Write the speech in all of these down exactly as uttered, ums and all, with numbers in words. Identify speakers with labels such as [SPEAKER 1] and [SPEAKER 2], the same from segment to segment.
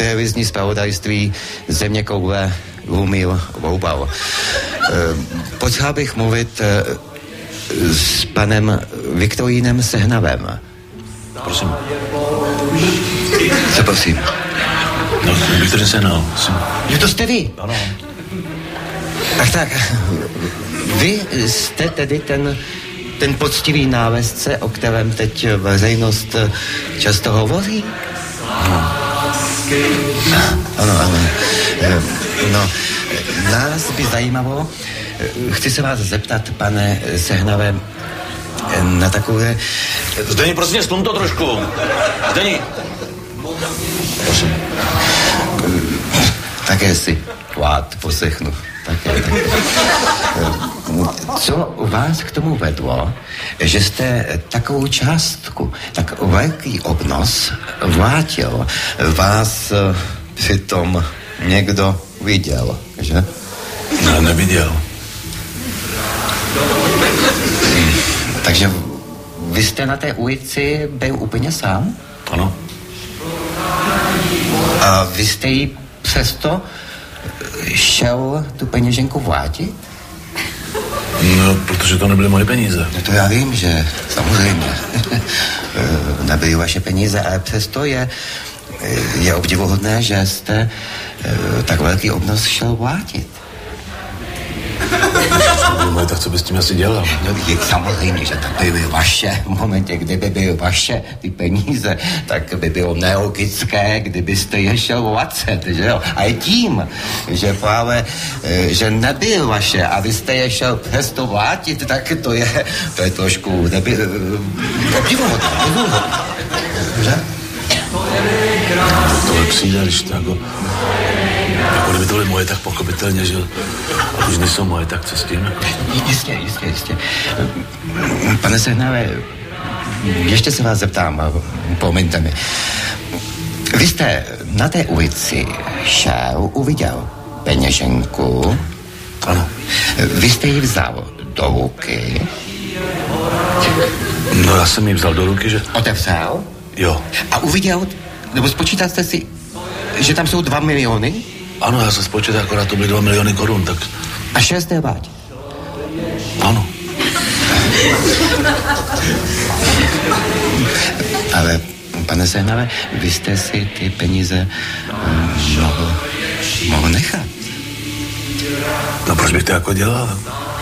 [SPEAKER 1] televizní zpravodajství země koule Lumil Voubal. Potřeba bych mluvit s panem Viktorínem Sehnavem.
[SPEAKER 2] Prosím.
[SPEAKER 1] Co prosím?
[SPEAKER 2] No, Viktorín Sehnal.
[SPEAKER 1] Jo, to jste vy?
[SPEAKER 2] Ano.
[SPEAKER 1] Tak tak, vy jste tedy ten, ten poctivý návěstce, o kterém teď veřejnost často hovoří?
[SPEAKER 2] Ano.
[SPEAKER 1] Ano, ano. No, nás by zajímalo, chci se vás zeptat, pane Sehnave, na takové...
[SPEAKER 2] Zdeni, prosím, stlum to trošku. Zdeni. Prosím.
[SPEAKER 1] Také si vlád poslechnu. Také, také. Co vás k tomu vedlo, že jste takovou částku, tak velký obnos vrátil? Vás přitom někdo viděl, že?
[SPEAKER 2] Ne, neviděl.
[SPEAKER 1] Hmm. Takže vy jste na té ulici byl úplně sám?
[SPEAKER 2] Ano.
[SPEAKER 1] A vy jste jí přesto šel tu peněženku vrátit?
[SPEAKER 2] No, protože to nebyly moje peníze.
[SPEAKER 1] No to já vím, že samozřejmě nebyly vaše peníze, ale přesto je, je obdivuhodné, že jste tak velký obnos šel vrátit.
[SPEAKER 2] No, tak co bys s tím asi dělal?
[SPEAKER 1] No, samozřejmě, že to byly vaše. V momentě, kdyby byly vaše ty peníze, tak by bylo nelogické, kdybyste je šel vracet, že jo? A i tím, že právě, že nebyly vaše a vy jste je šel přesto vrátit, tak to je, to je trošku nebyl, obdivuhodné, obdivuhodné. Že?
[SPEAKER 2] Tohle přijde, když to jako... Jako kdyby to byly moje, tak pochopitelně, že už nejsou moje, tak co s tím? Jako?
[SPEAKER 1] Jistě, jistě, jistě. Pane Sehnave, ještě se vás zeptám, promiňte mi. Vy jste na té ulici šel, uviděl peněženku.
[SPEAKER 2] Ano.
[SPEAKER 1] Vy jste ji vzal do ruky.
[SPEAKER 2] No, já jsem ji vzal do ruky, že...
[SPEAKER 1] Otevřel?
[SPEAKER 2] Jo.
[SPEAKER 1] A uviděl, nebo spočítal jste si, že tam jsou dva miliony?
[SPEAKER 2] Ano, já jsem spočítal, akorát to byly dva miliony korun, tak...
[SPEAKER 1] A šel jste bát?
[SPEAKER 2] Ano.
[SPEAKER 1] Ale, pane Sehnave, vy jste si ty peníze um, mohl, mohl nechat.
[SPEAKER 2] No, proč bych to jako dělal?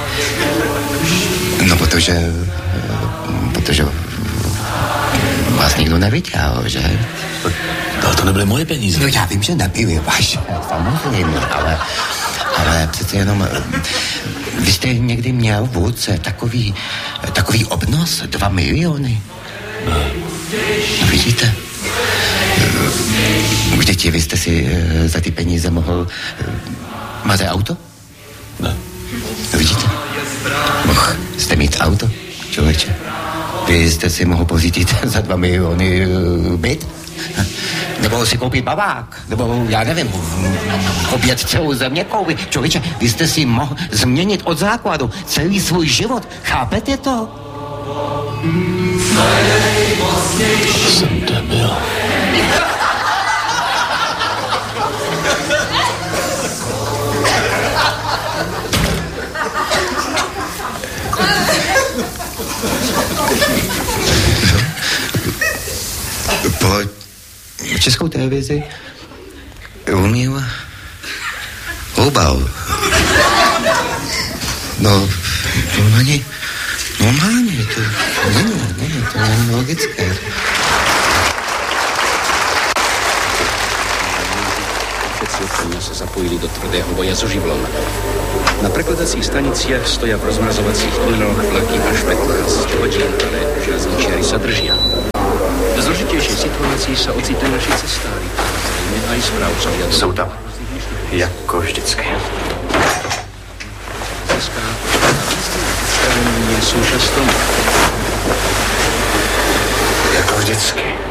[SPEAKER 1] No, protože... Protože vás nikdo neviděl, že?
[SPEAKER 2] Ale to nebyly moje peníze.
[SPEAKER 1] No, já vím, že nebyly vaše, samozřejmě, ale... Ale přece jenom... Vy jste někdy měl v ruce takový, takový obnos, dva miliony?
[SPEAKER 2] Ne.
[SPEAKER 1] No, vidíte? Vždyť vy jste si za ty peníze mohl... Máte auto?
[SPEAKER 2] Ne.
[SPEAKER 1] No, vidíte? Mohl jste mít auto, člověče? Vy jste si mohl pořídit za dva miliony byt? Nebo si koupit babák, nebo já nevím, obět celou země koupit. Člověče, vy jste si mohl změnit od základu celý svůj život. Chápete to?
[SPEAKER 2] Jsem debil.
[SPEAKER 1] Po Českou televizi Lumil Voubal. No, to není normálně, to není, není, to není logické.
[SPEAKER 3] Všetci se zapojili do tvrdého boja so živlom. Na prekladacích stanicích stoja v rozmrazovacích tuneloch vlaky až pätnásť hodín, ale železničiari sa držia. V zložitější situaci se ocitli naši cestári, zřejmě aj správcovia.
[SPEAKER 4] Jsou tam, jako vždycky.
[SPEAKER 3] Získá představení jsou často
[SPEAKER 4] Jako vždycky.